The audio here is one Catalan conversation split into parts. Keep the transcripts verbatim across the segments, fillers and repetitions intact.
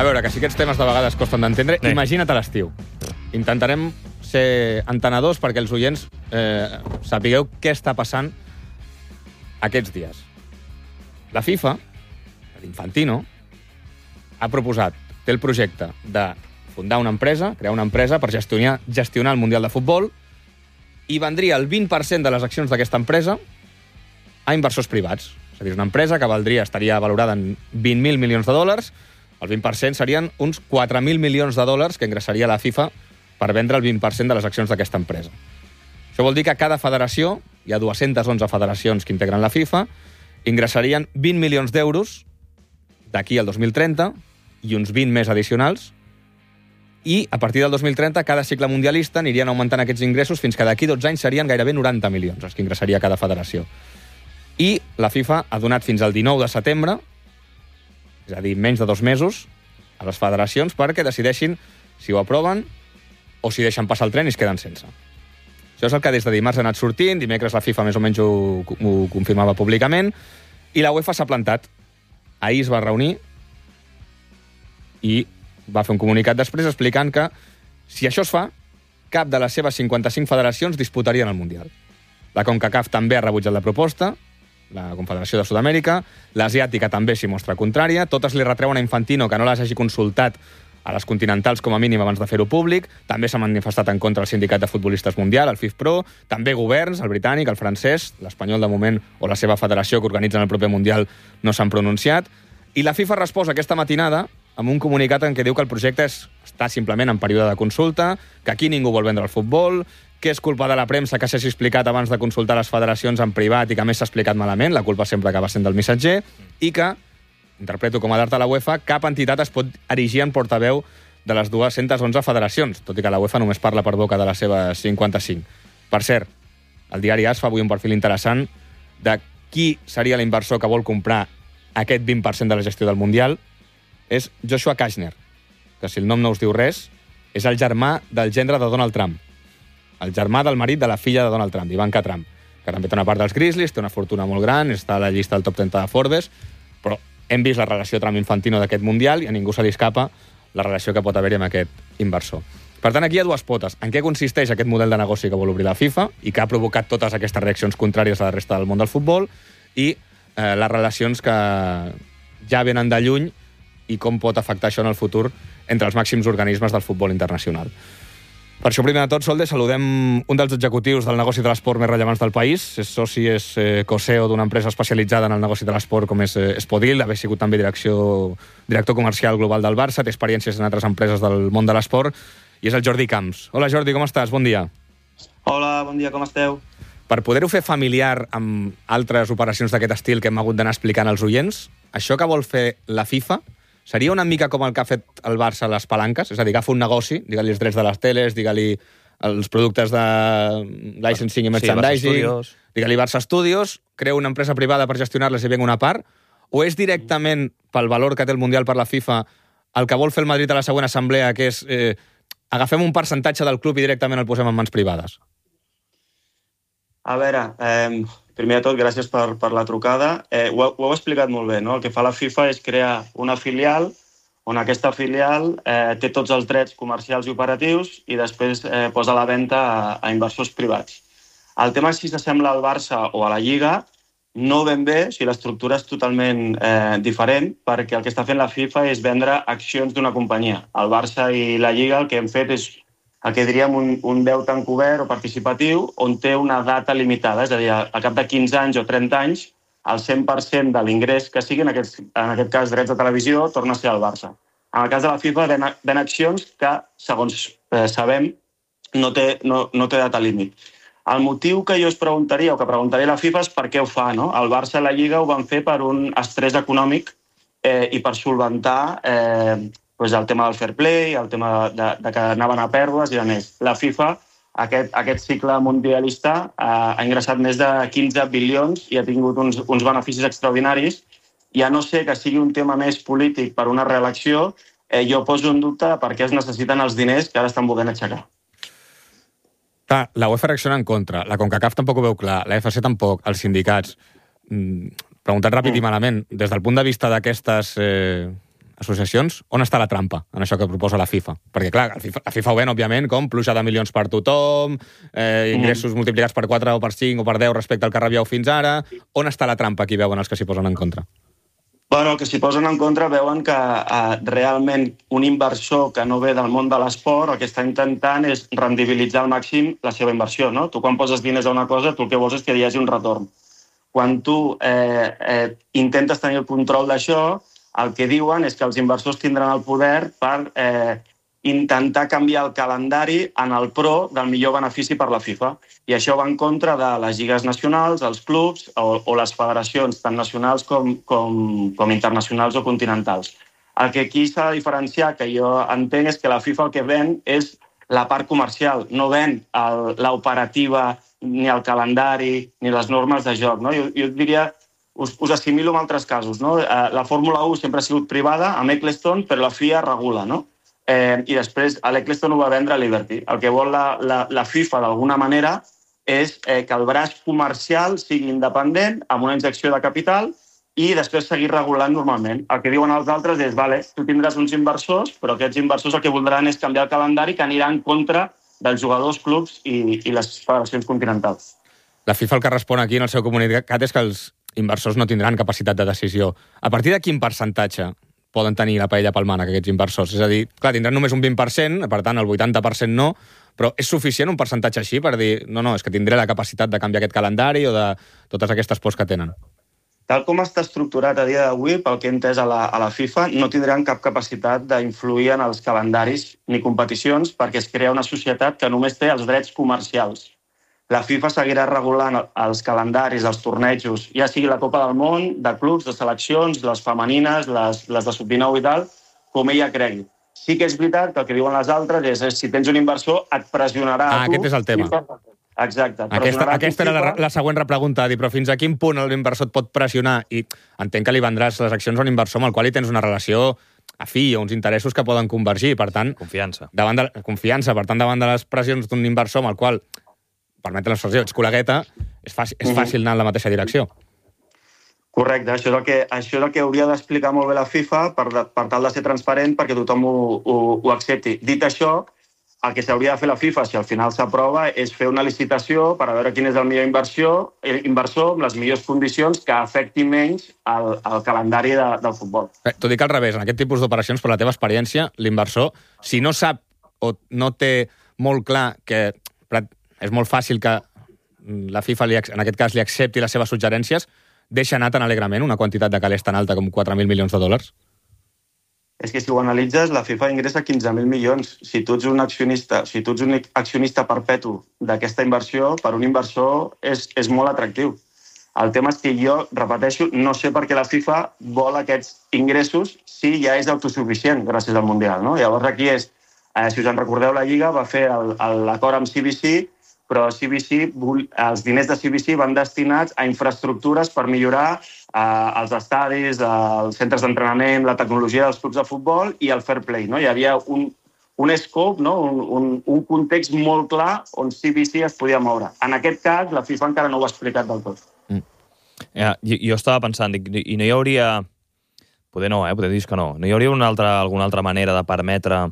A veure, que si aquests temes de vegades costen d'entendre, Sí. imagina't a l'estiu. Intentarem ser entenedors perquè els oients eh, sapigueu què està passant aquests dies. La FIFA, l'Infantino, ha proposat, té el projecte de fundar una empresa, crear una empresa per gestionar, gestionar el Mundial de Futbol, i vendria el vint per cent de les accions d'aquesta empresa a inversors privats. És a dir, una empresa que valdria, estaria valorada en vint mil milions de dòlars, el vint per cent serien uns quatre mil milions de dòlars que ingressaria la FIFA per vendre el vint per cent de les accions d'aquesta empresa. Això vol dir que cada federació, hi ha dues-centes onze federacions que integren la FIFA, ingressarien vint milions d'euros d'aquí al dos mil trenta i uns vint més addicionals, i a partir del dos mil trenta cada cicle mundialista anirien augmentant aquests ingressos fins que d'aquí dotze anys serien gairebé noranta milions els que ingressaria cada federació. I la FIFA ha donat fins al dinou de setembre, és a dir, menys de dos mesos, a les federacions perquè decideixin si ho aproven o si deixen passar el tren i es queden sense. Això és el que des de dimarts ha anat sortint, dimecres la FIFA més o menys ho, ho confirmava públicament, i la UEFA s'ha plantat. Ahir es va reunir i va fer un comunicat després explicant que si això es fa, cap de les seves cinquanta-cinc federacions disputarien el Mundial. La CONCACAF també ha rebutjat la proposta, la Confederació de Sud-amèrica, l'asiàtica també s'hi mostra contrària, totes li retreuen a Infantino que no les hagi consultat a les continentals com a mínim abans de fer-ho públic, també s'ha manifestat en contra el sindicat de futbolistes mundial, el FIFPro, també governs, el britànic, el francès, l'espanyol de moment o la seva federació que organitzen el proper Mundial no s'han pronunciat, i la FIFA resposa aquesta matinada amb un comunicat en què diu que el projecte és, està simplement en període de consulta, que aquí ningú vol vendre el futbol, que és culpa de la premsa que s'hagi explicat abans de consultar les federacions en privat i que a més s'ha explicat malament, la culpa sempre acaba sent del missatger, i que, interpreto com a d'art a la UEFA, cap entitat es pot erigir en portaveu de les dues-centes onze federacions, tot i que la UEFA només parla per boca de les seves cinquanta-cinc. Per cert, el diari AS fa avui un perfil interessant de qui seria l'inversor que vol comprar aquest vint per cent de la gestió del Mundial. És Joshua Kashner, que si el nom no us diu res, és el germà del gendre de Donald Trump, el germà del marit de la filla de Donald Trump, Ivanka Trump, que també té una part dels Grizzlies, té una fortuna molt gran, està a la llista del top trenta de Forbes, però hem vist la relació Trump-Infantino d'aquest Mundial i a ningú se li escapa la relació que pot haver-hi amb aquest inversor. Per tant, aquí hi ha dues potes. En què consisteix aquest model de negoci que vol obrir la FIFA i que ha provocat totes aquestes reaccions contràries a la resta del món del futbol, i eh, les relacions que ja venen de lluny i com pot afectar això en el futur entre els màxims organismes del futbol internacional. Per això, primer de tot, Solde, saludem un dels executius del negoci de l'esport més rellevants del país. És soci, és eh, co-C E O d'una empresa especialitzada en el negoci de l'esport com és eh, Spodil, haver sigut també direcció, director comercial global del Barça, té experiències en altres empreses del món de l'esport, i és el Jordi Camps. Hola, Jordi, com estàs? Bon dia. Hola, bon dia, com esteu? Per poder-ho fer familiar amb altres operacions d'aquest estil que hem hagut d'anar explicant als oients, això que vol fer la FIFA seria una mica com el que ha fet el Barça a les palanques, és a dir, agafa un negoci, digue-li els drets de les teles, digue-li els productes de licensing i merchandising, sí, digue-li Barça Studios, crea una empresa privada per gestionar-les i venga una part, o és directament pel valor que té el Mundial per la FIFA el que vol fer el Madrid a la següent assemblea, que és eh, agafem un percentatge del club i directament el posem en mans privades? A veure, eh, primer de tot, gràcies per, per la trucada. Eh, ho, ho heu explicat molt bé, no? El que fa la FIFA és crear una filial on aquesta filial eh, té tots els drets comercials i operatius i després eh, posa a la venda a, a inversors privats. El tema és si s'assembla al Barça o a la Lliga, no ben bé, si l'estructura és totalment eh, diferent, perquè el que està fent la FIFA és vendre accions d'una companyia. El Barça i la Lliga el que hem fet és el que diríem un, un deute encobert o participatiu on té una data limitada, és a dir, al cap de quinze anys o trenta anys, el cent per cent de l'ingrés que sigui, en aquest, en aquest cas drets de televisió, torna a ser al Barça. En el cas de la FIFA, ven, ven accions que, segons eh, sabem, no té, no, no té data límit. El motiu que jo us preguntaria, o que preguntaria a la FIFA, és per què ho fa, no? El Barça i la Lliga ho van fer per un estrès econòmic eh, i per solventar eh, pues el tema del fair play, el tema de, de que anaven a pèrdues i de més. La FIFA, aquest, aquest cicle mundialista, eh, ha ingressat més de quinze bilions i ha tingut uns, uns beneficis extraordinaris. I a no ser que sigui un tema més polític per una reelecció, eh, jo poso en dubte per què es necessiten els diners que ara estan volent aixecar. Clar, la UEFA reacciona en contra, la CONCACAF tampoc ho veu clar, la F C tampoc, els sindicats. Mm, preguntat ràpid mm. i malament, des del punt de vista d'aquestes... Eh... associacions, on està la trampa en això que proposa la FIFA? Perquè, clar, la FIFA, la FIFA ho ven, òbviament, com pluja de milions per tothom, eh, ingressos mm. multiplicats per quatre o per cinc o per deu respecte al que rebíeu fins ara. On està la trampa que hi veuen els que s'hi posen en contra? Bueno, que s'hi posen en contra veuen que eh, realment un inversor que no ve del món de l'esport el que està intentant és rendibilitzar al màxim la seva inversió, no? Tu quan poses diners a una cosa, tu el que vols és que hi hagi un retorn. Quan tu eh, eh, intentes tenir el control d'això, el que diuen és que els inversors tindran el poder per eh, intentar canviar el calendari en el pro del millor benefici per la FIFA. I això va en contra de les lligues nacionals, els clubs o, o les federacions, tant nacionals com, com, com internacionals o continentals. El que aquí s'ha de diferenciar, que jo entenc, és que la FIFA el que ven és la part comercial, no ven l'operativa, ni el calendari, ni les normes de joc. No? Jo, jo diria, us, us assimilo amb altres casos. No? La Fórmula u sempre ha sigut privada, amb Eccleston, però la F I A regula, no? Eh, I després l'Eccleston ho va vendre a Liberty. El que vol la, la, la FIFA, d'alguna manera, és eh, que el braç comercial sigui independent, amb una injecció de capital, i després seguir regulant normalment. El que diuen els altres és, vale, tu tindràs uns inversors, però aquests inversors el que voldran és canviar el calendari que anirà en contra dels jugadors, clubs i, i les federacions continentals. La FIFA el que respon aquí en el seu comunicat és que els inversors no tindran capacitat de decisió. A partir de quin percentatge poden tenir la paella pel mànec, aquests inversors? És a dir, clar, tindran només un vint per cent, per tant, el vuitanta per cent no, però és suficient un percentatge així per dir, no, no, és que tindré la capacitat de canviar aquest calendari o de totes aquestes pors que tenen? Tal com està estructurat a dia d'avui, pel que he entès a la, a la FIFA, no tindran cap capacitat d'influir en els calendaris ni competicions perquè es crea una societat que només té els drets comercials. La FIFA seguirà regulant els calendaris, els tornejos, ja sigui la Copa del Món, de clubs, de seleccions, les femenines, les, les de sub dinou i tal, com ella cregui. Sí que és veritat que el que diuen les altres és, és si tens un inversor et pressionarà ah, a tu. Aquest és el tema. FIFA. Exacte. Aquesta, aquesta era la, la següent repregunta, dir, però fins a quin punt l'inversor et pot pressionar? I entenc que li vendràs les accions a un inversor amb el qual hi tens una relació afí o uns interessos que poden convergir. Per tant, confiança. Davant de, confiança. Per tant, davant de les pressions d'un inversor amb el qual, permet l'expressió, ets col·legueta, és fàcil, és fàcil anar en la mateixa direcció. Correcte, això és el que, això és el que hauria d'explicar molt bé la FIFA per, per tal de ser transparent perquè tothom ho, ho, ho accepti. Dit això, el que s'hauria de fer la FIFA, si al final s'aprova, és fer una licitació per a veure quin és el millor inversió, inversor amb les millors condicions que afecti menys el, el calendari de, del futbol. Eh, T'ho dic al revés, en aquest tipus d'operacions, per la teva experiència, l'inversor, si no sap o no té molt clar que és molt fàcil que la FIFA, li, en aquest cas, li accepti les seves suggerències, deixa anar tan alegrament una quantitat de calés tan alta com quatre mil milions de dòlars? És que si ho analitzes, la FIFA ingressa quinze mil milions. Si tu ets un accionista, si tu ets un accionista perpetu d'aquesta inversió, per un inversor és, és molt atractiu. El tema és que jo, repeteixo, no sé per què la FIFA vol aquests ingressos si ja és autosuficient gràcies al Mundial. No? Llavors aquí és, eh, si us en recordeu, la Lliga va fer l'acord amb C B C, però C B C, els diners de C B C van destinats a infraestructures per millorar eh, els estadis, els centres d'entrenament, la tecnologia dels clubs de futbol i el fair play. No? Hi havia un, un scope, no? un, un, un context molt clar on C B C es podia moure. En aquest cas, la FIFA encara no ho ha explicat del tot. Mm. Ja, jo, jo estava pensant, dic, i no hi hauria... Poder no, eh? Poder dir que no. No hi hauria una altra, alguna altra manera de permetre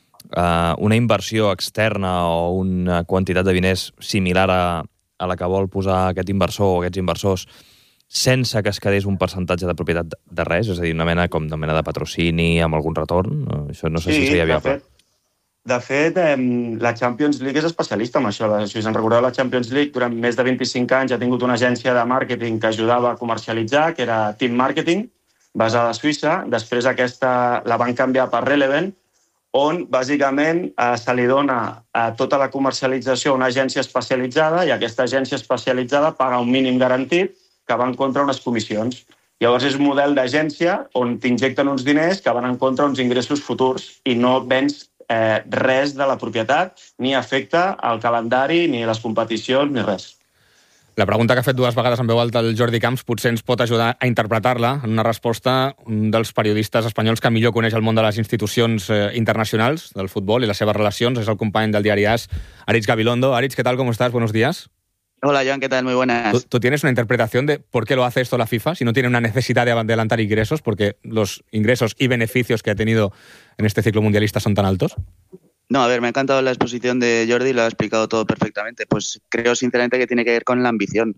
Uh, una inversió externa o una quantitat de diners similar a, a la que vol posar aquest inversor o aquests inversors sense que es quedés un percentatge de propietat de, de res? És a dir, una mena com una mena de patrocini amb algun retorn? Això no sé sí, si seria viable. De fet, de fet eh, la Champions League és especialista en això. Si us en recordeu, la Champions League durant més de vint-i-cinc anys ha tingut una agència de màrqueting que ajudava a comercialitzar, que era Team Marketing, basada a Suïssa. Després aquesta la van canviar per Relevant, on bàsicament eh, se li dona eh, tota la comercialització a una agència especialitzada i aquesta agència especialitzada paga un mínim garantit que va en contra unes comissions. Llavors és un model d'agència on t'injecten uns diners que van en contra uns ingressos futurs i no vens eh, res de la propietat, ni afecta el calendari, ni les competicions, ni res. La pregunta que ha fet dues vegades en veu alta el Jordi Camps potser ens pot ajudar a interpretar-la en una resposta un dels periodistes espanyols que millor coneix el món de les institucions eh, internacionals del futbol i les seves relacions. És el company del diari AS, Aritz Gabilondo. Aritz, ¿qué tal? ¿Cómo estás? Buenos días. Hola, Joan, ¿qué tal? Muy buenas. ¿Tú, ¿Tú tienes una interpretación de por qué lo hace esto la FIFA? Si no tiene una necesidad de adelantar ingresos, porque los ingresos y beneficios que ha tenido en este ciclo mundialista son tan altos. No, a ver, me ha encantado la exposición de Jordi, lo ha explicado todo perfectamente. Pues creo sinceramente que tiene que ver con la ambición,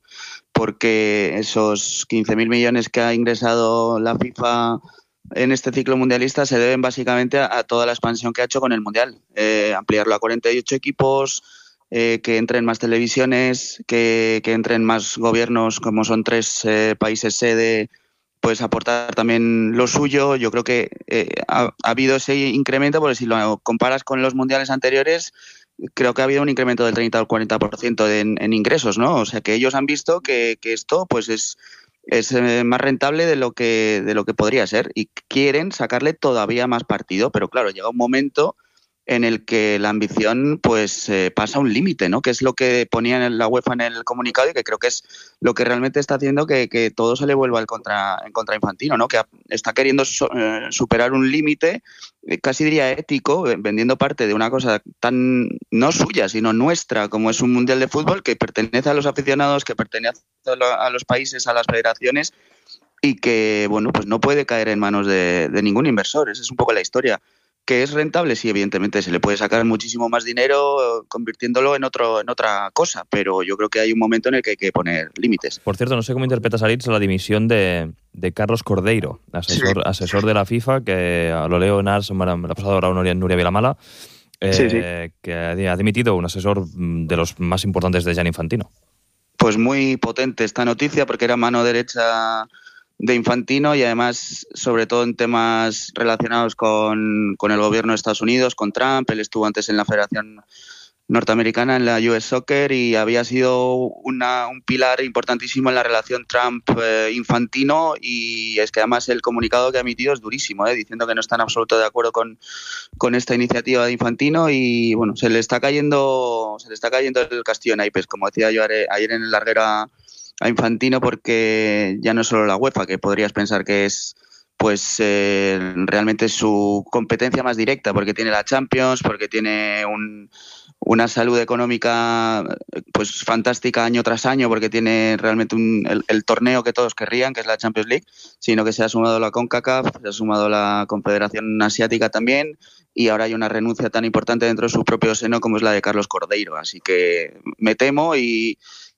porque esos quince mil millones que ha ingresado la FIFA en este ciclo mundialista se deben básicamente a, a toda la expansión que ha hecho con el Mundial. Eh, ampliarlo a cuarenta y ocho equipos, eh, que entren más televisiones, que, que entren más gobiernos, como son tres eh, países sede, pues aportar también lo suyo. Yo creo que eh, ha, ha habido ese incremento, porque si lo comparas con los mundiales anteriores, creo que ha habido un incremento del treinta al cuarenta por ciento en, en ingresos, ¿no? O sea que ellos han visto que, que esto pues es, es eh, más rentable de lo que de lo que podría ser y quieren sacarle todavía más partido, pero claro, llega un momento en el que la ambición pues eh, pasa un límite, ¿no? Que es lo que ponía en la UEFA en el comunicado y que creo que es lo que realmente está haciendo que, que todo se le vuelva al contra, en contra Infantino, ¿no? Que está queriendo so, eh, superar un límite, eh, casi diría ético, vendiendo parte de una cosa tan no suya, sino nuestra, como es un mundial de fútbol que pertenece a los aficionados, que pertenece a los países, a las federaciones y que, bueno, pues no puede caer en manos de, de ningún inversor. Esa es un poco la historia. ¿Que es rentable? Sí, evidentemente se le puede sacar muchísimo más dinero convirtiéndolo en otro en otra cosa, pero yo creo que hay un momento en el que hay que poner límites. Por cierto, no sé cómo interpretas, Aritz, la dimisión de, de Carlos Cordeiro, asesor, sí. asesor de la FIFA, que lo leo en Ars, me lo ha pasado ahora Nuria, Nuria Vilamala, eh, sí, sí. que ha dimitido un asesor de los más importantes de Gianni Infantino. Pues muy potente esta noticia, porque era mano derecha de Infantino y además, sobre todo en temas relacionados con, con el gobierno de Estados Unidos, con Trump. Él estuvo antes en la Federación Norteamericana, en la U S Soccer, y había sido una, un pilar importantísimo en la relación Trump-Infantino, y es que además el comunicado que ha emitido es durísimo, ¿eh? Diciendo que no está en absoluto de acuerdo con, con esta iniciativa de Infantino y bueno, se le está cayendo, se le está cayendo el castillo en naipes, como decía yo ayer en el larguero a Infantino, porque ya no es solo la UEFA, que podrías pensar que es pues eh, realmente su competencia más directa, porque tiene la Champions, porque tiene un, una salud económica pues fantástica año tras año, porque tiene realmente un, el, el torneo que todos querrían, que es la Champions League, sino que se ha sumado la CONCACAF, se ha sumado la Confederación Asiática también, y ahora hay una renuncia tan importante dentro de su propio seno como es la de Carlos Cordeiro. Así que me temo y...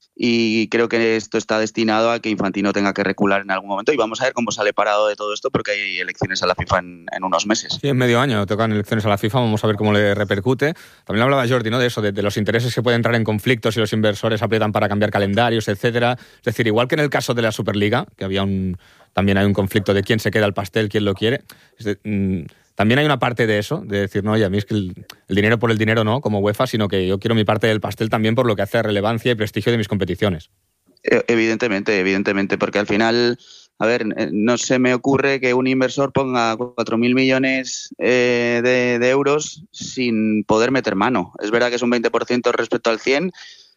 y creo que esto está destinado a que Infantino tenga que recular en algún momento y vamos a ver cómo sale parado de todo esto, porque hay elecciones a la FIFA en, en unos meses. Sí, en medio año tocan elecciones a la FIFA, vamos a ver cómo le repercute. También hablaba Jordi, ¿no?, de eso, de, de los intereses que pueden entrar en conflictos si los inversores aprietan para cambiar calendarios, etcétera. Es decir, igual que en el caso de la Superliga, que había un también hay un conflicto de quién se queda el pastel, quién lo quiere. Es de, mmm, también hay una parte de eso, de decir, no, oye, a mí es que el, el dinero por el dinero no, como UEFA, sino que yo quiero mi parte del pastel también por lo que hace a relevancia y prestigio de mis competiciones. Evidentemente, evidentemente, porque al final, a ver, no se me ocurre que un inversor ponga cuatro mil millones eh, de, de euros sin poder meter mano. Es verdad que es un veinte por ciento respecto al cien,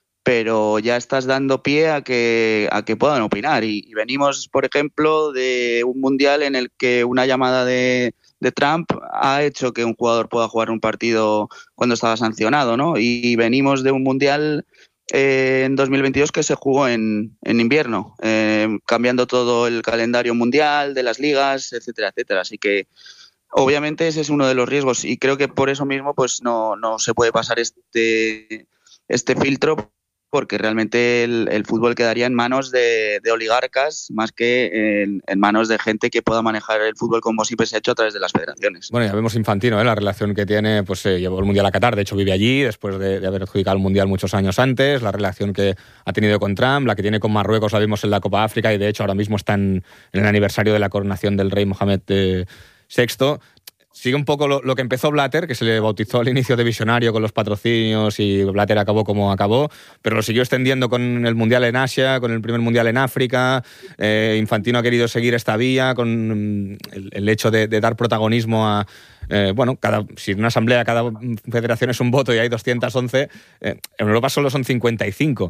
pero ya estás dando pie a que, a que puedan opinar. Y, y venimos, por ejemplo, de un mundial en el que una llamada de... de Trump ha hecho que un jugador pueda jugar un partido cuando estaba sancionado, ¿no? Y venimos de un mundial eh, en dos mil veintidós que se jugó en, en invierno, eh, cambiando todo el calendario mundial de las ligas, etcétera, etcétera. Así que obviamente ese es uno de los riesgos y creo que por eso mismo pues no, no se puede pasar este, este filtro, porque realmente el, el fútbol quedaría en manos de, de oligarcas más que en, en manos de gente que pueda manejar el fútbol como siempre se ha hecho a través de las federaciones. Bueno, ya vemos Infantino, ¿eh? La relación que tiene, pues se eh, llevó el Mundial a Qatar, de hecho vive allí, después de, de haber adjudicado el Mundial muchos años antes, la relación que ha tenido con Trump, la que tiene con Marruecos la vimos en la Copa África y de hecho ahora mismo están en el aniversario de la coronación del rey Mohamed eh, sexto. Sigue un poco lo, lo que empezó Blatter, que se le bautizó al inicio de visionario con los patrocinios y Blatter acabó como acabó, pero lo siguió extendiendo con el Mundial en Asia, con el primer Mundial en África. Eh, Infantino ha querido seguir esta vía con el, el hecho de, de dar protagonismo a... Eh, bueno, cada, si en una asamblea cada federación es un voto y hay doscientos once, eh, en Europa solo son cincuenta y cinco.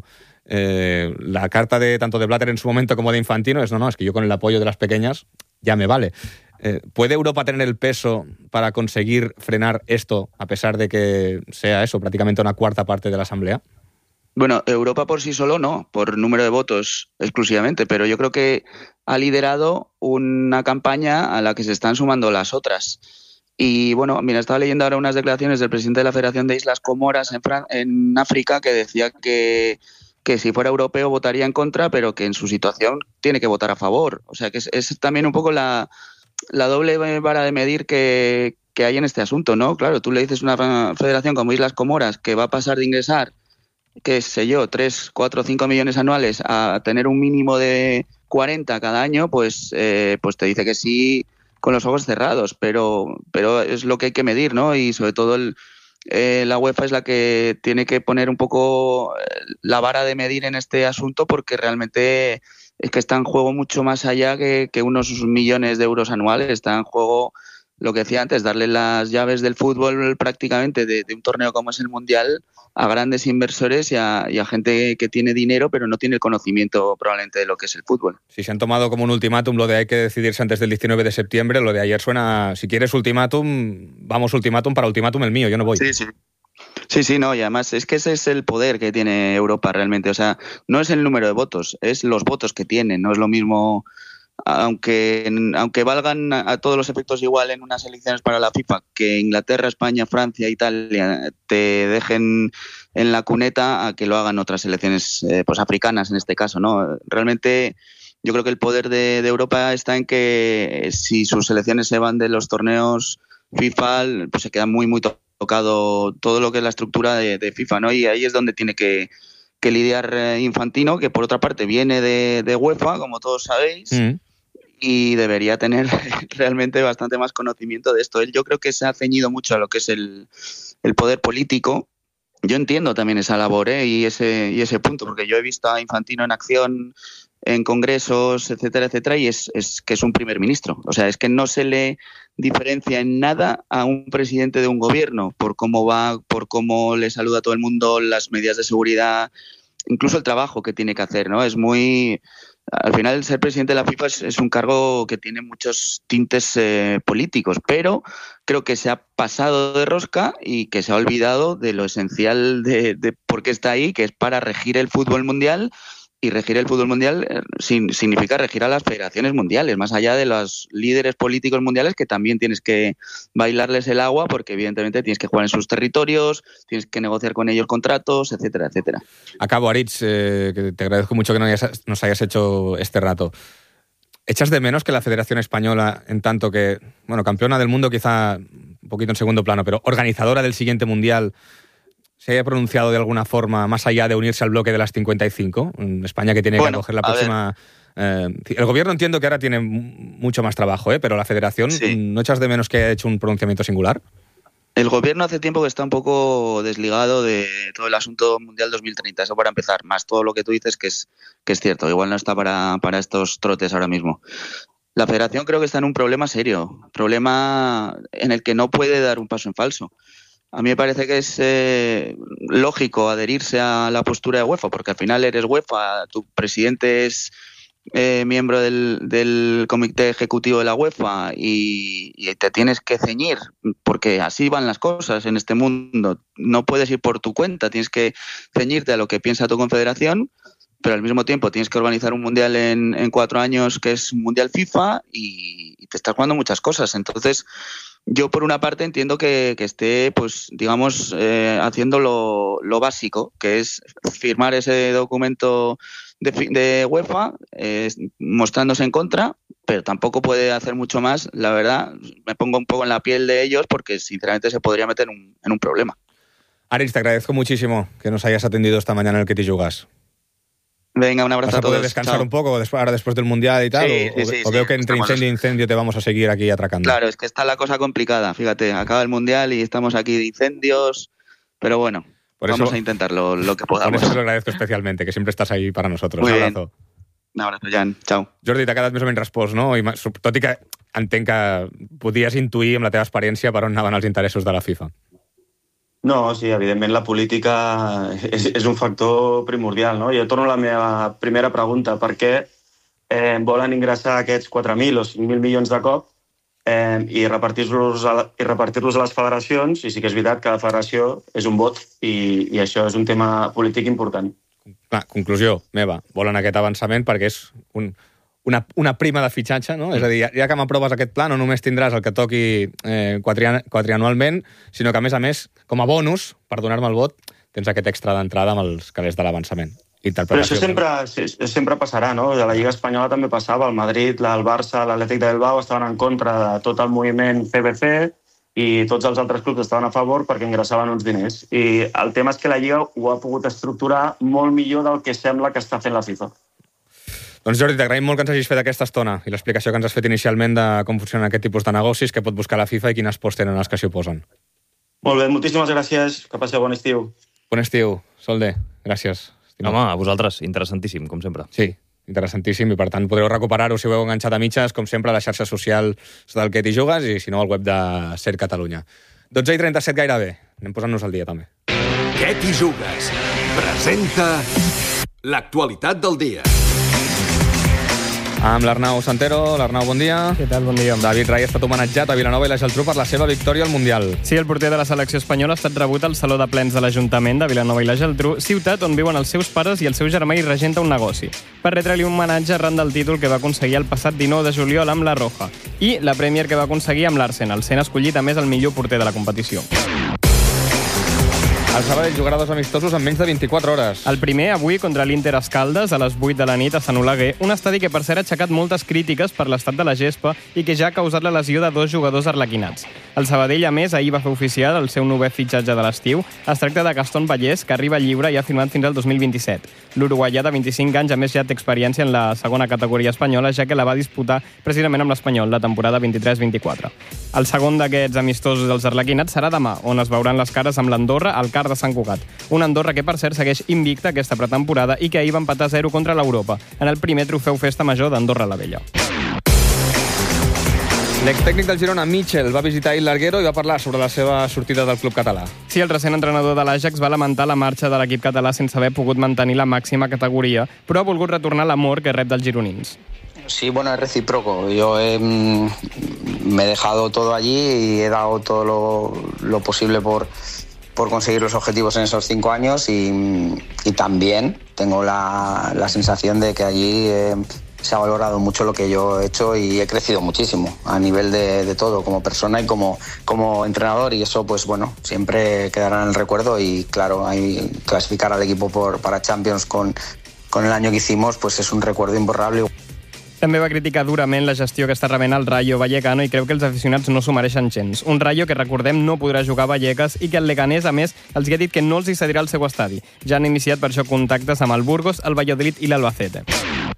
Eh, la carta de tanto de Blatter en su momento como de Infantino es no, no, es que yo con el apoyo de las pequeñas ya me vale. Eh, ¿Puede Europa tener el peso para conseguir frenar esto a pesar de que sea eso, prácticamente una cuarta parte de la Asamblea? Bueno, Europa por sí solo no, por número de votos exclusivamente, pero yo creo que ha liderado una campaña a la que se están sumando las otras. Y bueno, mira, estaba leyendo ahora unas declaraciones del presidente de la Federación de Islas Comoras en, Fran- en África, que decía que, que si fuera europeo votaría en contra, pero que en su situación tiene que votar a favor. O sea que es, es también un poco la, la doble vara de medir que, que hay en este asunto, ¿no? Claro, tú le dices a una federación como Islas Comoras que va a pasar de ingresar, qué sé yo, tres, cuatro, cinco millones anuales a tener un mínimo de cuarenta cada año, pues, eh, pues te dice que sí con los ojos cerrados, pero, pero es lo que hay que medir, ¿no? Y sobre todo el, eh, la UEFA es la que tiene que poner un poco la vara de medir en este asunto, porque realmente es que está en juego mucho más allá que, que unos millones de euros anuales. Está en juego, lo que decía antes, darle las llaves del fútbol prácticamente de, de un torneo como es el Mundial a grandes inversores y a, y a gente que tiene dinero pero no tiene el conocimiento probablemente de lo que es el fútbol. Si se han tomado como un ultimátum lo de hay que decidirse antes del diecinueve de septiembre, lo de ayer suena, si quieres ultimátum, vamos ultimátum para ultimátum el mío, yo no voy. Sí, sí. Sí, sí, no, y además es que ese es el poder que tiene Europa realmente. O sea, no es el número de votos, es los votos que tienen. No es lo mismo, aunque, aunque valgan a todos los efectos igual en unas elecciones para la FIFA, que Inglaterra, España, Francia, Italia te dejen en la cuneta a que lo hagan otras elecciones eh, pues africanas en este caso, ¿no? Realmente yo creo que el poder de, de Europa está en que si sus selecciones se van de los torneos FIFA, pues se queda muy, muy tocado todo lo que es la estructura de, de FIFA, ¿no? Y ahí es donde tiene que, que lidiar eh, Infantino, que por otra parte viene de, de UEFA, como todos sabéis, mm. y debería tener realmente bastante más conocimiento de esto. Él yo creo que se ha ceñido mucho a lo que es el, el poder político. Yo entiendo también esa labor ¿eh? y, ese, y ese punto, porque yo he visto a Infantino en acción en congresos, etcétera, etcétera, y es, es que es un primer ministro. O sea, es que no se le diferencia en nada a un presidente de un gobierno por cómo va, por cómo le saluda a todo el mundo, las medidas de seguridad, incluso el trabajo que tiene que hacer, ¿no? Es muy... Al final, ser presidente de la FIFA es, es un cargo que tiene muchos tintes eh, políticos, pero creo que se ha pasado de rosca y que se ha olvidado de lo esencial de, de por qué está ahí, que es para regir el fútbol mundial. Y regir el fútbol mundial eh, sin, significa regir a las federaciones mundiales, más allá de los líderes políticos mundiales, que también tienes que bailarles el agua, porque evidentemente tienes que jugar en sus territorios, tienes que negociar con ellos contratos, etcétera, etcétera. Acabo, Aritz, eh, que te agradezco mucho que no hayas, nos hayas hecho este rato. ¿Echas de menos que la Federación Española, en tanto que, bueno, campeona del mundo quizá un poquito en segundo plano, pero organizadora del siguiente Mundial, se haya pronunciado de alguna forma más allá de unirse al bloque de las cincuenta y cinco? España que tiene bueno, que acoger la próxima... Eh, el gobierno entiendo que ahora tiene mucho más trabajo, ¿eh? Pero la federación, sí. ¿No echas de menos que haya hecho un pronunciamiento singular? El gobierno hace tiempo que está un poco desligado de todo el asunto Mundial dos mil treinta, eso para empezar, más todo lo que tú dices que es, que es cierto, igual no está para, para estos trotes ahora mismo. La federación creo que está en un problema serio, problema en el que no puede dar un paso en falso. A mí me parece que es eh, lógico adherirse a la postura de UEFA, porque al final eres UEFA, tu presidente es eh, miembro del, del comité ejecutivo de la UEFA y, y te tienes que ceñir, porque así van las cosas en este mundo. No puedes ir por tu cuenta, tienes que ceñirte a lo que piensa tu confederación, pero al mismo tiempo tienes que organizar un mundial en, en cuatro años que es un mundial FIFA y, y te estás jugando muchas cosas. Entonces, yo por una parte entiendo que, que esté, pues, digamos, eh, haciendo lo, lo básico, que es firmar ese documento de, de UEFA, eh, mostrándose en contra, pero tampoco puede hacer mucho más. La verdad, me pongo un poco en la piel de ellos porque, sinceramente, se podría meter en un, en un problema. Aritz, te agradezco muchísimo que nos hayas atendido esta mañana en el Que T'hi Jugues. Venga, un abrazo a, a todos. ¿Vas a poder descansar Chao. un poco después, ahora después del Mundial y tal? Sí, o, sí, sí, o veo sí, que entre estamos... incendio e incendio te vamos a seguir aquí atracando. Claro, es que está la cosa complicada. Fíjate, acaba el Mundial y estamos aquí de incendios, pero bueno, por vamos eso, a intentarlo lo que podamos. Por eso te lo agradezco especialmente, que siempre estàs ahí para nosotros. Muy un bien. abrazo. Un abrazo, Jan. Chao. Jordi, t'ha quedat més o menys respost, no? I, tot i que entenc que podies intuir amb la teva experiència per on anaven els interessos de la FIFA. No, sí, evidentment la política és, és un factor primordial, no? Jo torno a la meva primera pregunta. Per què eh, volen ingressar aquests quatre mil o cinc mil milions de cop eh, i repartir-los a, i repartir-los a les federacions, i sí que és veritat que la federació és un vot i, i això és un tema polític important. Clar, conclusió meva, volen aquest avançament perquè és un, una, una prima de fitxatge, no? Mm. És a dir, ja que m'aproves aquest pla, no només tindràs el que toqui eh, quatrian, quatrianualment, sinó que, a més a més, com a bonus, per donar-me el vot, tens aquest extra d'entrada amb els calés de l'avançament. Però això sempre, sempre passarà, no? De la Lliga Espanyola també passava. El Madrid, el Barça, l'Atlètic de Bilbao estaven en contra de tot el moviment P B C i tots els altres clubs estaven a favor perquè ingressaven uns diners. I el tema és que la Lliga ho ha pogut estructurar molt millor del que sembla que està fent la FIFA. Doncs Jordi, t'agraïm molt que ens hagis fet aquesta estona i l'explicació que ens has fet inicialment de com funcionen aquest tipus de negocis, que pot buscar la FIFA i quines pors tenen els que s'hi oposen. Molt bé, moltíssimes gràcies. Que passeu bon estiu. Bon estiu, Solde. Gràcies. Home, a vosaltres, interessantíssim, com sempre. Sí, interessantíssim, i per tant podreu recuperar-ho si ho heu enganxat a mitges, com sempre, a la xarxa social del Que t'hi jugues i, si no, al web de Ser Catalunya. dotze i trenta-set gairebé. Anem posant-nos al dia, també. Que t'hi jugues? Presenta l'actualitat del dia. Amb l'Arnau Santero. L'Arnau, bon dia. Què tal? Bon dia. David Rai ha estat homenatjat a Vilanova i la Geltrú per la seva victòria al Mundial. Sí, el porter de la selecció espanyola ha estat rebut al Saló de Plens de l'Ajuntament de Vilanova i la Geltrú, ciutat on viuen els seus pares i el seu germà i regenta un negoci, per retre-li un homenatge arran del títol que va aconseguir el passat dinou de juliol amb la Roja i la Premier que va aconseguir amb l'Arsenal, sent escollit a més el millor porter de la competició. El Sabadell jugarà dos amistosos en menys de vint-i-quatre hores. El primer, avui, contra l'Inter Escaldes, a les vuit de la nit a Sant Oleguer, un estadi que, per cert, ha aixecat moltes crítiques per l'estat de la gespa i que ja ha causat la lesió de dos jugadors arlequinats. El Sabadell, a més, ahir va fer oficial el seu novè fitxatge de l'estiu. Es tracta de Gaston Vallès, que arriba lliure i ha firmat fins al dos mil vint-i-set. L'uruguaià de vint-i-cinc anys, a més, ja té experiència en la segona categoria espanyola, ja que la va disputar precisament amb l'Espanyol la temporada vint-i-tres vint-i-quatre. El segon d'aquests amistosos dels arlequinats serà demà, on es veuran les cares amb l'Andorra al Car de Sant Cugat. Una Andorra que, per cert, segueix invicta aquesta pretemporada i que ahir va empatar a zero contra l'Europa, en el primer trofeu Festa Major d'Andorra la Vella. L'extècnic del Girona, Michel, va visitar ahir l'Arguero i va parlar sobre la seva sortida del club català. Sí, el recent entrenador de l'Ajax va lamentar la marxa de l'equip català sense haver pogut mantenir la màxima categoria, però ha volgut retornar l'amor que rep dels gironins. Sí, bueno, es recíproco. Yo he, me he dejado todo allí y he dado todo lo, lo posible por, por conseguir los objetivos en esos cinco años y, y también tengo la, la sensación de que allí eh, se ha valorado mucho lo que yo he hecho y he crecido muchísimo a nivel de, de todo, como persona y como, como entrenador, y eso, pues bueno, siempre quedará en el recuerdo. Y claro, hay, clasificar al equipo por, para Champions con, con el año que hicimos, pues es un recuerdo imborrable. També va criticar durament la gestió que està rebent el Rayo Vallecano i creu que els aficionats no s'ho mereixen gens. Un Rayo que, recordem, no podrà jugar a Vallecas i que el Leganés, a més, els ha dit que no els hi cedirà el seu estadi. Ja han iniciat per això contactes amb el Burgos, el Valladolid i l'Albacete.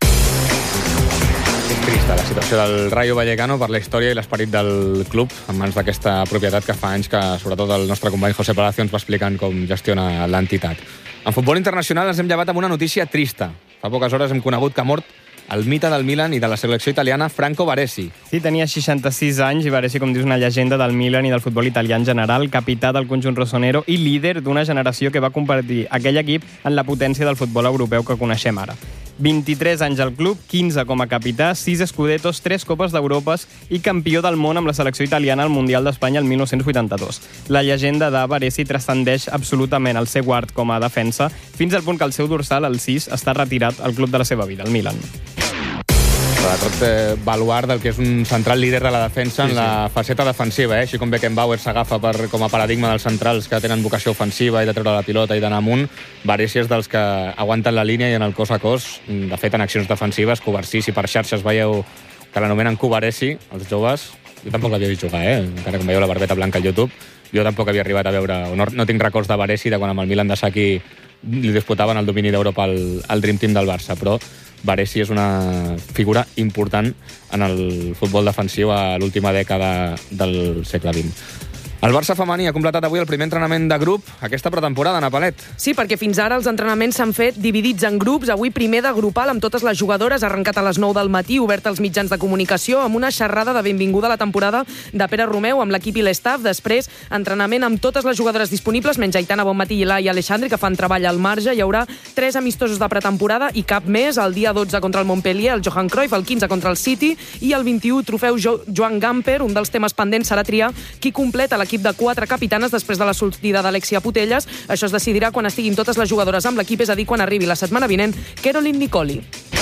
És trista la situació del Rayo Vallecano per la història i l'esperit del club en mans d'aquesta propietat que fa anys que, sobretot, el nostre company José Palacio ens va explicant com gestiona l'entitat. En futbol internacional ens hem llevat amb una notícia trista. Fa poques hores hem conegut que ha mort el mite del Milan i de la selecció italiana, Franco Baresi. Sí, tenia seixanta-sis anys i Baresi, com dius, una llegenda del Milan i del futbol italià en general, capità del conjunt rossonero i líder d'una generació que va convertir aquell equip en la potència del futbol europeu que coneixem ara. vint-i-tres anys al club, quinze com a capità, sis escudetos, tres copes d'Europa i campió del món amb la selecció italiana al Mundial d'Espanya el dinou vuitanta-dos. La llegenda de Baresi transcendeix absolutament el seu art com a defensa, fins al punt que el seu dorsal, el sis, està retirat al club de la seva vida, el Milan. Sobretot eh, baluart del que és un central líder de la defensa en sí, sí. la faceta defensiva, eh? Així com Beckenbauer s'agafa per, com a paradigma dels centrals que tenen vocació ofensiva i de treure la pilota i d'anar amunt, Baresi és dels que aguanten la línia i en el cos a cos, de fet en accions defensives, Covarsí, si per xarxes veieu que l'anomenen Covaresi, els joves, jo tampoc l'havia vist jugar, eh? Encara que veieu la barbeta blanca al YouTube, jo tampoc havia arribat a veure, no, no tinc records de Baresi de quan amb el Milan de Sacchi li disputaven el domini d'Europa al, al Dream Team del Barça, però Baresi és una figura important en el futbol defensiu a l'última dècada del segle vint. El Barça femení ha completat avui el primer entrenament de grup aquesta pretemporada, Ana Palet. Sí, perquè fins ara els entrenaments s'han fet dividits en grups. Avui primer de grupal amb totes les jugadores, arrencat a les nou del matí, obert als mitjans de comunicació, amb una xerrada de benvinguda a la temporada de Pere Romeu amb l'equip i l'estaf. Després, entrenament amb totes les jugadores disponibles, menys Aitana Bonmatí i Laia Alexandri, que fan treball al marge. Hi haurà tres amistosos de pretemporada i cap més. El dia dotze contra el Montpellier, el Johan Cruyff, el quinze contra el City i el vint-i-u trofeu jo Joan Gamper. Un dels temes pendents serà triar qui completa l'equip de quatre capitanes després de la sortida d'Alexia Putellas. Això es decidirà quan estiguin totes les jugadores amb l'equip, és a dir, quan arribi la setmana vinent Caroline Nicoli.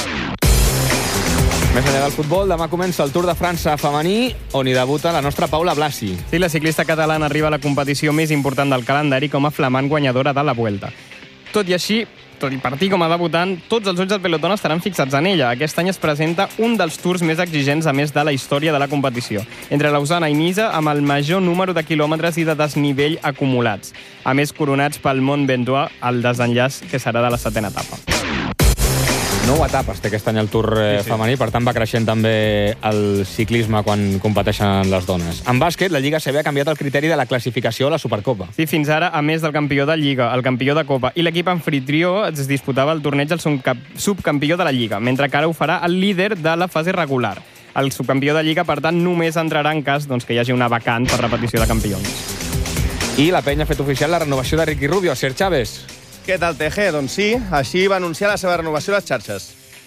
Més enllà del futbol, demà comença el Tour de França femení, on hi debuta la nostra Paula Blasi. Sí, la ciclista catalana arriba a la competició més important del calendari com a flamant guanyadora de la Vuelta. Tot i així, tot i partir com a debutant, tots els ulls del pelotón estaran fixats en ella. Aquest any es presenta un dels tours més exigents, a més de la història de la competició. Entre Lausana i Niza, amb el major número de quilòmetres i de desnivell acumulats. A més, coronats pel Mont Ventoux, el desenllaç que serà de la setena etapa. Nou etapes té aquest any el Tour sí, sí. femení, per tant va creixent també el ciclisme quan competeixen les dones. En bàsquet, la Lliga A C B ha canviat el criteri de la classificació a la Supercopa. Sí, fins ara, a més del campió de Lliga, el campió de Copa i l'equip anfitrió, es disputava el torneig del subcampió de la Lliga, mentre que ara ho farà el líder de la fase regular. El subcampió de Lliga, per tant, només entrarà en cas doncs, que hi hagi una vacant per repetició de campions. I la penya ha fet oficial la renovació de Ricky Rubio. Ser Chávez. Què tal, T G? Doncs sí, així va anunciar la seva renovació a les xarxes.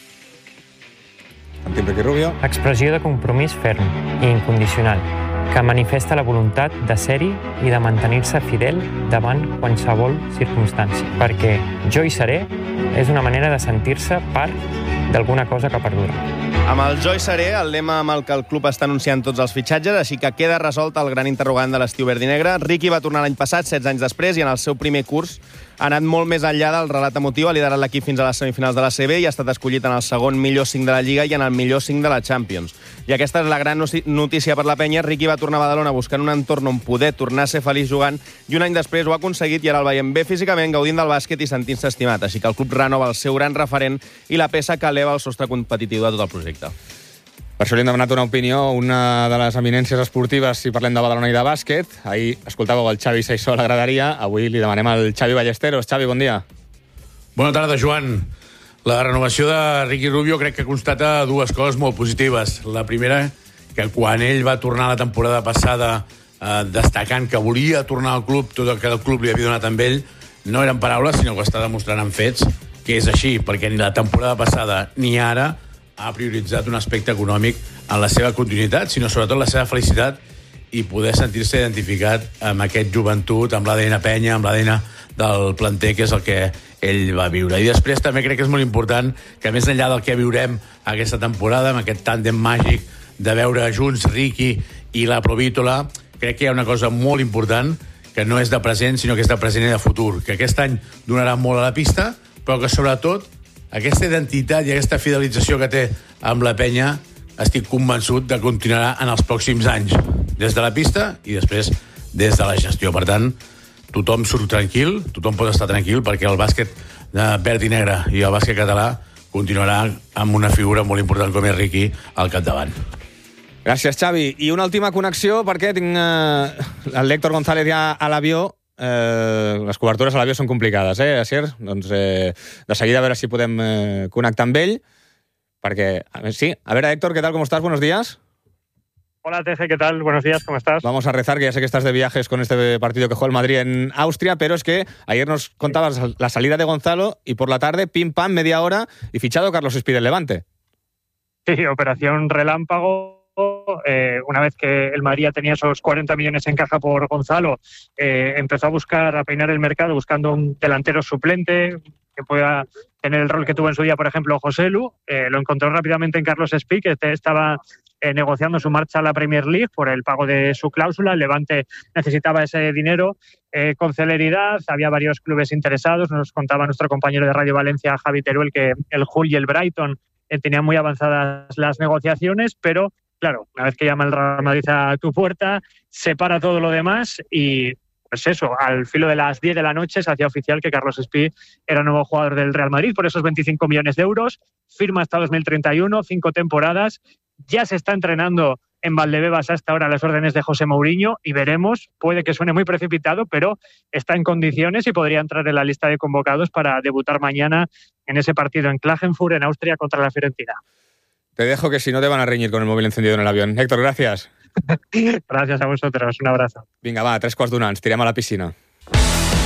Sentim Ricky Rubio. Expressió de compromís ferm i incondicional, que manifesta la voluntat de ser-hi i de mantenir-se fidel davant qualsevol circumstància. Perquè jo hi seré és una manera de sentir-se part d'alguna cosa que perdura. Amb el Jo hi seré, el lema amb el que el club està anunciant tots els fitxatges, així que queda resolt el gran interrogant de l'estiu verd i negre. Ricky va tornar l'any passat, setze anys després, i en el seu primer curs ha anat molt més enllà del relat emotiu, ha liderat l'equip fins a les semifinals de la C B i ha estat escollit en el segon millor cinc de la Lliga i en el millor cinc de la Champions. I aquesta és la gran notícia per la penya. Ricky va tornar a Badalona buscant un entorn on poder tornar a ser feliç jugant i un any després ho ha aconseguit i ara el veiem bé físicament, gaudint del bàsquet i sentint-se estimat. Així que el club renova el seu gran referent i la peça que eleva el sostre competitiu de tot el projecte. Per això li hem demanat una opinió, una de les eminències esportives, si parlem de Badalona i de bàsquet. Ahir escoltàveu el Xavi Saissó a la graderia, avui li demanem al Xavi Ballesteros. Xavi, bon dia. Bona tarda, Joan. La renovació de Ricky Rubio crec que constata dues coses molt positives. La primera, que quan ell va tornar la temporada passada eh, destacant que volia tornar al club, tot el que el club li havia donat amb ell, no eren paraules, sinó que ho està demostrant en fets, que és així, perquè ni la temporada passada ni ara ha prioritzat un aspecte econòmic en la seva continuïtat, sinó sobretot la seva felicitat i poder sentir-se identificat amb aquest joventut, amb l'A D N penya, amb l'A D N del planter, que és el que ell va viure. I després també crec que és molt important que, més enllà del que viurem aquesta temporada, amb aquest tàndem màgic de veure junts Ricky i la Provítola, crec que hi ha una cosa molt important que no és de present, sinó que és de present i de futur, que aquest any donarà molt a la pista, però que sobretot aquesta identitat i aquesta fidelització que té amb la penya estic convençut de continuarà en els pròxims anys, des de la pista i després des de la gestió. Per tant, tothom surt tranquil, tothom pot estar tranquil, perquè el bàsquet de verd i negre i el bàsquet català continuarà amb una figura molt important com és Ricky al capdavant. Gràcies, Xavi. I una última connexió, perquè tinc eh, l'Héctor González ja a l'avió. Eh, les cobertures a l'avió són complicades, eh, Asier? Doncs eh, de seguida a veure si podem eh, connectar amb ell, perquè, a ver, sí, a ver, Héctor, ¿qué tal? ¿Cómo estás? Buenos días. Hola, T G, ¿qué tal? Buenos días, ¿cómo estás? Vamos a rezar, que ya sé que estás de viajes con este partido que juega el Madrid en Austria, pero es que ayer nos contabas la salida de Gonzalo y por la tarde, pim pam, media hora, y fichado Carlos Espí del Levante. Sí, operación relámpago. Eh, una vez que el Madrid tenía esos cuarenta millones en caja por Gonzalo, eh, empezó a buscar, a peinar el mercado buscando un delantero suplente que pueda tener el rol que tuvo en su día, por ejemplo, Joselu. Eh, lo encontró rápidamente en Carlos Espí, que estaba eh, negociando su marcha a la Premier League por el pago de su cláusula. El Levante necesitaba ese dinero eh, con celeridad. Había varios clubes interesados. Nos contaba nuestro compañero de Radio Valencia, Javi Teruel, que el Hull y el Brighton eh, tenían muy avanzadas las negociaciones, pero claro, una vez que llama el Real Madrid a tu puerta, se para todo lo demás y, pues eso, al filo de las diez de la noche se hacía oficial que Carlos Espí era nuevo jugador del Real Madrid por esos veinticinco millones de euros, firma hasta dos mil treinta y uno, cinco temporadas, ya se está entrenando en Valdebebas hasta ahora a las órdenes de José Mourinho y veremos, puede que suene muy precipitado, pero está en condiciones y podría entrar en la lista de convocados para debutar mañana en ese partido en Klagenfurt, en Austria, contra la Fiorentina. Te dejo que si no te van a reñir con el móvil encendido en el avión. Héctor, gracias. Gràcies a vosaltres, un abrazo. Vinga, va, tres quarts d'una, ens tirem a la piscina.